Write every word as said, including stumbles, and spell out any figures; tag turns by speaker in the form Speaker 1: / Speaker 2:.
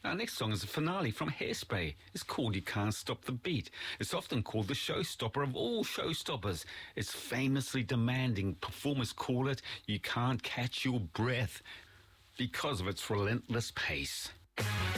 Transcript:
Speaker 1: Our next song is a finale from Hairspray. It's called You Can't Stop the Beat. It's often called the showstopper of all showstoppers. It's famously demanding. Performers call it You Can't Catch Your Breath because of its relentless pace.